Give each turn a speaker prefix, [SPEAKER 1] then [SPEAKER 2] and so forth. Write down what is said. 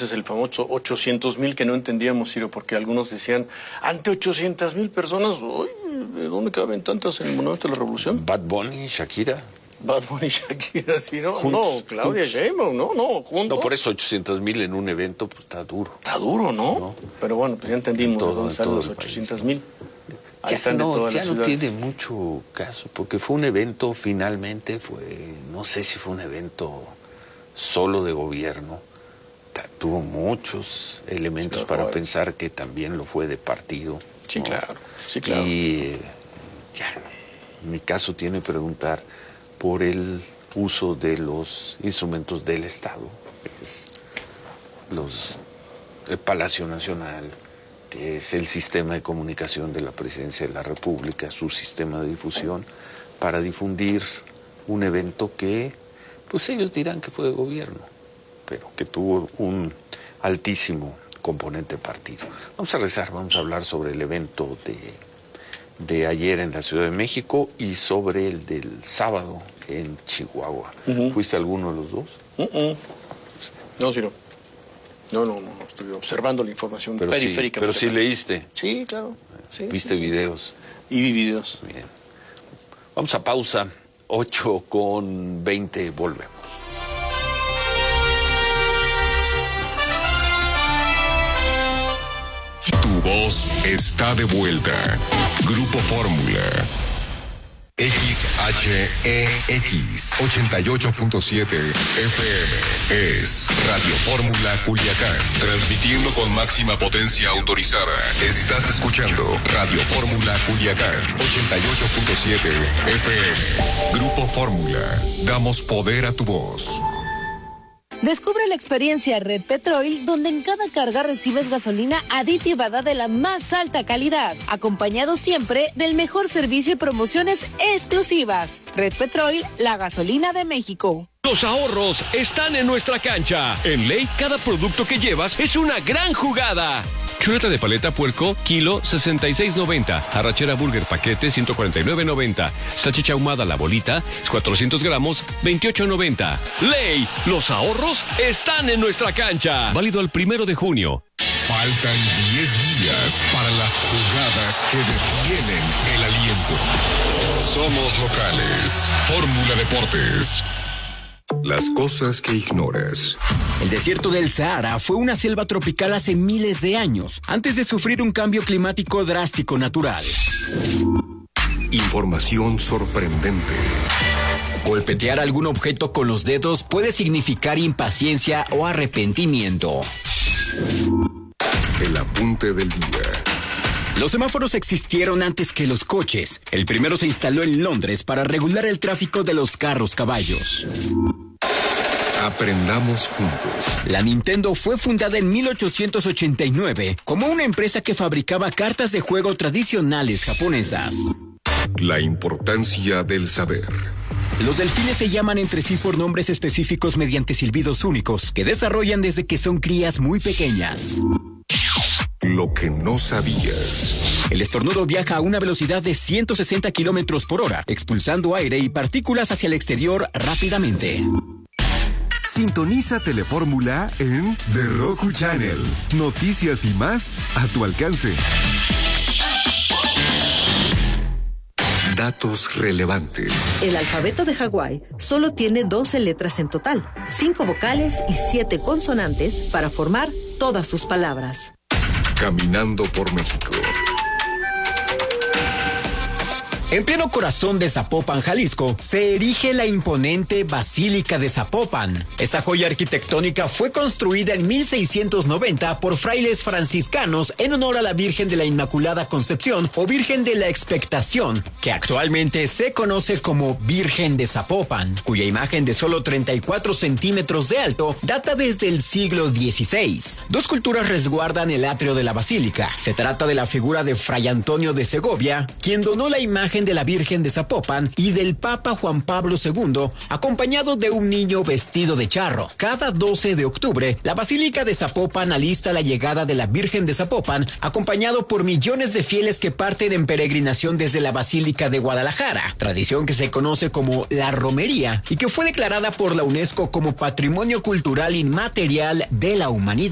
[SPEAKER 1] entonces el famoso 800,000 que no entendíamos, Ciro, porque algunos decían, ante 800,000 personas, uy, ¿de dónde caben tantas en el Monumento de la Revolución?
[SPEAKER 2] Bad Bunny, Shakira.
[SPEAKER 1] Bad Bunny y Shakira, sí, ¿no? Juntos, no, Claudia Sheinbaum, no, juntos.
[SPEAKER 2] No, por eso 800,000 en un evento, pues está duro.
[SPEAKER 1] Está duro, ¿no? Pero bueno, pues ya entendimos de dónde salen los 800,000. Ahí están de todas las ciudades.
[SPEAKER 2] Ya no tiene mucho caso, porque fue un evento, finalmente, no sé si fue un evento solo de gobierno. Tuvo muchos elementos para pensar que también lo fue de partido.
[SPEAKER 1] Sí, ¿no? Claro, sí, claro.
[SPEAKER 2] Y ya, en mi caso tiene que preguntar por el uso de los instrumentos del Estado, el Palacio Nacional, que es el sistema de comunicación de la Presidencia de la República, su sistema de difusión, para difundir un evento que, pues ellos dirán que fue de gobierno, pero que tuvo un altísimo componente partido. Vamos a rezar, vamos a hablar sobre el evento de ayer en la Ciudad de México y sobre el del sábado en Chihuahua. ¿Fuiste a alguno de los dos?
[SPEAKER 1] No, Ciro. No, estoy observando la información periférica.
[SPEAKER 2] Pero sí leíste.
[SPEAKER 1] Sí, claro. Sí,
[SPEAKER 2] ¿Viste videos?
[SPEAKER 1] Y vi videos.
[SPEAKER 2] Bien. Vamos a pausa, 8:20, volvemos.
[SPEAKER 3] Tu voz está de vuelta. Grupo Fórmula. XHEX 88.7 FM es Radio Fórmula Culiacán, transmitiendo con máxima potencia autorizada. Estás escuchando Radio Fórmula Culiacán 88.7 FM. Grupo Fórmula, damos poder a tu voz.
[SPEAKER 4] Descubre la experiencia Red Petrol, donde en cada carga recibes gasolina aditivada de la más alta calidad, acompañado siempre del mejor servicio y promociones exclusivas. Red Petrol, la gasolina de México.
[SPEAKER 5] Los ahorros están en nuestra cancha. En Ley, cada producto que llevas es una gran jugada. Chuleta de paleta puerco, kilo 66.90. Arrachera burger paquete 149.90. Salchicha ahumada la bolita, 400 gramos, 28.90. Ley, los ahorros están en nuestra cancha. Válido al 1 de junio.
[SPEAKER 3] Faltan 10 días para las jugadas que detienen el aliento. Somos locales. Fórmula Deportes. Las cosas que ignoras.
[SPEAKER 6] El desierto del Sahara fue una selva tropical hace miles de años, antes de sufrir un cambio climático drástico natural.
[SPEAKER 3] Información sorprendente.
[SPEAKER 6] Golpetear algún objeto con los dedos puede significar impaciencia o arrepentimiento.
[SPEAKER 3] El apunte del día.
[SPEAKER 6] Los semáforos existieron antes que los coches. El primero se instaló en Londres para regular el tráfico de los carros-caballos.
[SPEAKER 3] Aprendamos juntos.
[SPEAKER 6] La Nintendo fue fundada en 1889 como una empresa que fabricaba cartas de juego tradicionales japonesas.
[SPEAKER 3] La importancia del saber.
[SPEAKER 6] Los delfines se llaman entre sí por nombres específicos mediante silbidos únicos que desarrollan desde que son crías muy pequeñas.
[SPEAKER 3] Lo que no sabías.
[SPEAKER 6] El estornudo viaja a una velocidad de 160 kilómetros por hora, expulsando aire y partículas hacia el exterior rápidamente.
[SPEAKER 7] Sintoniza Telefórmula en The Roku Channel. Noticias y más a tu alcance.
[SPEAKER 3] Datos relevantes.
[SPEAKER 8] El alfabeto de Hawái solo tiene 12 letras en total, 5 vocales y 7 consonantes para formar todas sus palabras.
[SPEAKER 3] Caminando por México.
[SPEAKER 6] En pleno corazón de Zapopan, Jalisco, se erige la imponente Basílica de Zapopan. Esta joya arquitectónica fue construida en 1690 por frailes franciscanos en honor a la Virgen de la Inmaculada Concepción o Virgen de la Expectación, que actualmente se conoce como Virgen de Zapopan, cuya imagen de solo 34 centímetros de alto data desde el siglo XVI. Dos culturas resguardan el atrio de la basílica. Se trata de la figura de Fray Antonio de Segovia, quien donó la imagen de la Virgen de Zapopan, y del Papa Juan Pablo II, acompañado de un niño vestido de charro. Cada 12 de octubre, la Basílica de Zapopan alista la llegada de la Virgen de Zapopan, acompañado por millones de fieles que parten en peregrinación desde la Basílica de Guadalajara, tradición que se conoce como la romería y que fue declarada por la UNESCO como Patrimonio Cultural Inmaterial de la Humanidad.